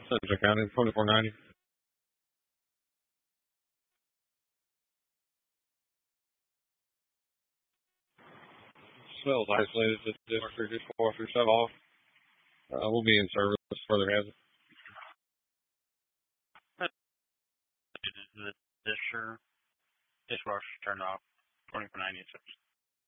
Central County, 2490. Smells isolated. Just wash yourself off. We'll be in service further hazard. The dishwasher turned off. 2496.